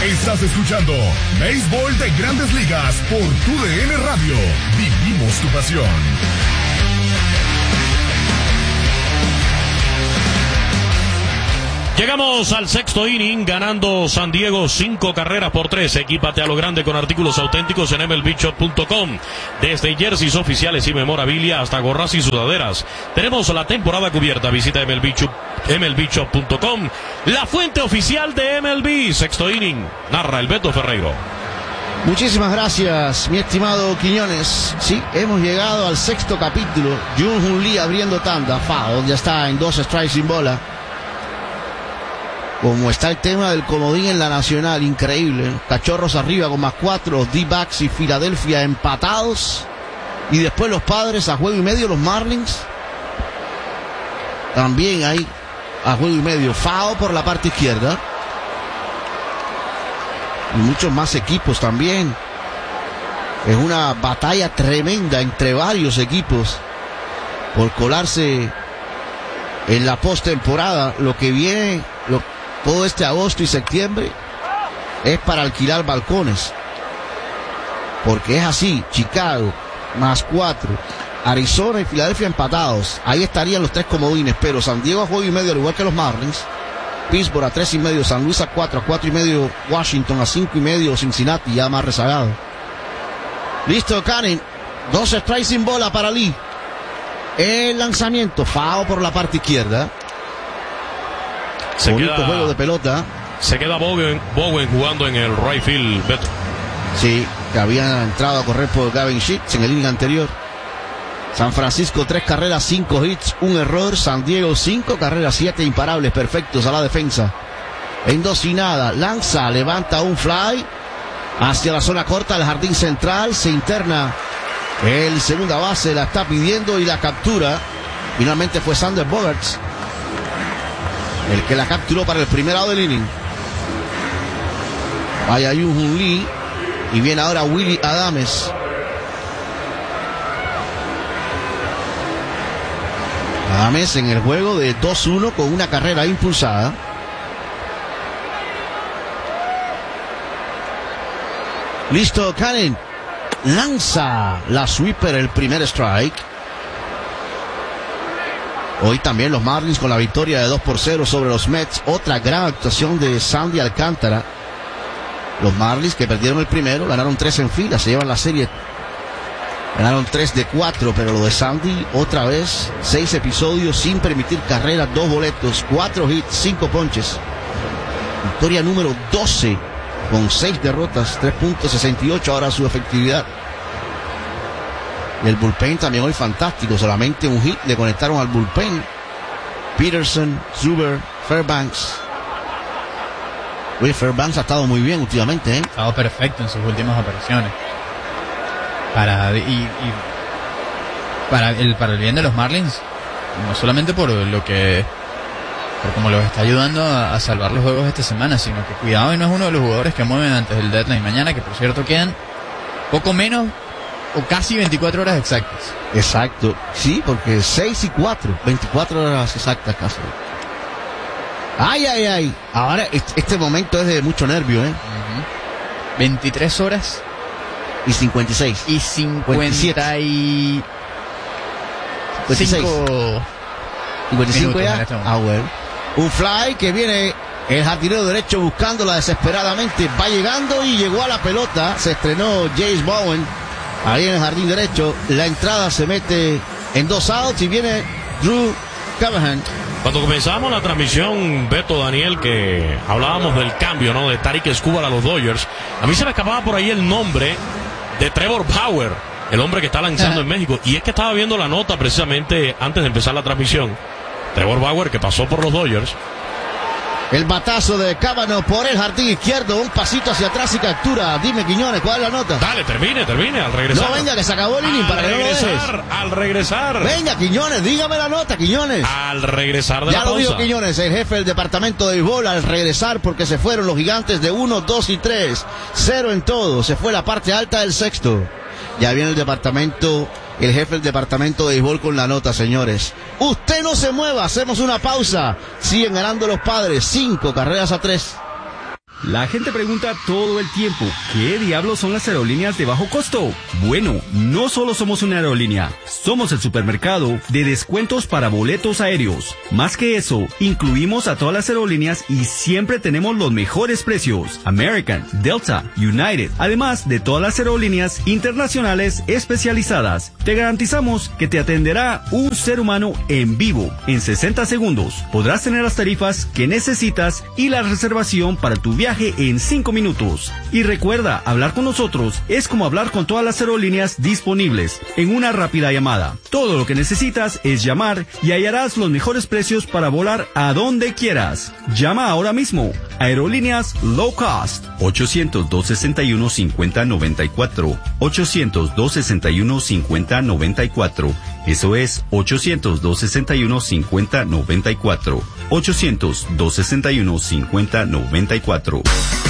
Estás escuchando Béisbol de Grandes Ligas por TUDN Radio. Vivimos tu pasión. Llegamos al sexto inning, ganando San Diego 5 carreras por 3. Equípate a lo grande con artículos auténticos en MLBshop.com. Desde jerseys oficiales y memorabilia hasta gorras y sudaderas. Tenemos la temporada cubierta. Visita MLBshop.com, la fuente oficial de MLB. Sexto inning, narra el Beto Ferreiro. Muchísimas gracias, mi estimado Quiñones. Sí, hemos llegado al sexto capítulo. Jung-Hoo Lee abriendo tanda. Foul, ya está en 2 strikes sin bola. Como está el tema del comodín en la Nacional, increíble. Cachorros arriba con +4, D-backs y Filadelfia empatados. Y después los Padres a juego y medio, los Marlins también hay a juego y medio. Foul por la parte izquierda. Y muchos más equipos también. Es una batalla tremenda entre varios equipos por colarse en la postemporada. Lo que viene, todo este agosto y septiembre es para alquilar balcones, porque es así. Chicago +4, Arizona y Filadelfia empatados, ahí estarían los 3 comodines, pero San Diego a juego y medio al igual que los Marlins, Pittsburgh a 3.5, San Luis a 4, a 4.5 Washington, a 5.5 Cincinnati, ya más rezagado. Listo, Canning, 2 strikes sin bola para Lee. El lanzamiento, foul por la parte izquierda. Bonito juego de pelota. Se queda Bowen jugando en el right field, Beto. Sí, que había entrado a correr por Gavin Sheets en el inning anterior. San Francisco 3 carreras, 5 hits, 1 error. San Diego 5 carreras, 7 imparables, perfectos a la defensa. En 2 y nada, lanza, levanta un fly hacia la zona corta del jardín central. Se interna el segunda base, la está pidiendo y la captura. Finalmente fue Sander Bogaerts el que la capturó para el primer lado del inning. Vaya Jung-Hoo Lee. Y viene ahora Willy Adames. Adames en el juego de 2-1 con una carrera impulsada. Listo, Canning. Lanza la sweeper, el primer strike. Hoy también los Marlins con la victoria de 2-0 sobre los Mets. Otra gran actuación de Sandy Alcántara. Los Marlins que perdieron el primero, ganaron 3 en fila, se llevan la serie. Ganaron 3 de 4, pero lo de Sandy, otra vez, 6 episodios sin permitir carreras, 2 boletos, 4 hits, 5 ponches. Victoria número 12, con 6 derrotas, 3.68 ahora su efectividad. Y el bullpen también hoy fantástico, solamente un hit le conectaron al bullpen. Peterson, Zuber, Fairbanks. Oye, Fairbanks ha estado muy bien últimamente, ¿eh? Ha estado perfecto en sus últimas apariciones. Para el bien de los Marlins, no solamente por cómo los está ayudando a salvar los juegos esta semana, sino que cuidado y no es uno de los jugadores que mueven antes del deadline mañana, que por cierto quedan poco menos o casi 24 horas exactas. Exacto, sí, porque 6 y 4, 24 horas exactas casi. Ay. Ahora, este momento es de mucho nervio, ¿eh? 23 horas. Y 56. Y 57. Y 55 ya. Bueno. Un fly que viene el jardinero derecho buscándola desesperadamente. Va llegando y llegó a la pelota. Se estrenó James Bowen ahí en el jardín derecho. La entrada se mete en 2 outs y viene Drew Callahan. Cuando comenzamos la transmisión, Beto, Daniel, que hablábamos del cambio, ¿no?, de Tarik Skubal a los Dodgers, a mí se me escapaba por ahí el nombre de Trevor Bauer, el hombre que está lanzando en México. Y es que estaba viendo la nota precisamente antes de empezar la transmisión. Trevor Bauer, que pasó por los Dodgers. El batazo de Cábano por el jardín izquierdo, un pasito hacia atrás y captura. Dime, Quiñones, ¿cuál es la nota? Dale, termine, al regresar. No, venga, que se acabó el inning para que no lo dejes. Al regresar. Venga, Quiñones, dígame la nota, Quiñones. Al regresar de la pausa. Ya lo dijo Quiñones, el jefe del departamento de béisbol, al regresar, porque se fueron los Gigantes de 1, 2 y 3. 0 en todo, se fue la parte alta del sexto. Ya viene el jefe del departamento de béisbol con la nota, señores. Usted no se mueva, hacemos una pausa. Siguen ganando los Padres, 5 carreras a 3. La gente pregunta todo el tiempo, ¿qué diablos son las aerolíneas de bajo costo? Bueno, no solo somos una aerolínea, somos el supermercado de descuentos para boletos aéreos. Más que eso, incluimos a todas las aerolíneas y siempre tenemos los mejores precios. American, Delta, United, además de todas las aerolíneas internacionales especializadas. Te garantizamos que te atenderá un ser humano en vivo en 60 segundos. Podrás tener las tarifas que necesitas y la reservación para tu viaje en 5 minutos. Y recuerda, hablar con nosotros es como hablar con todas las aerolíneas disponibles en una rápida llamada. Todo lo que necesitas es llamar y hallarás los mejores precios para volar a donde quieras. Llama ahora mismo. Aerolíneas Low Cost. 800-261-5094. 800-261-5094. Eso es 800-261-5094. 800-261-5094.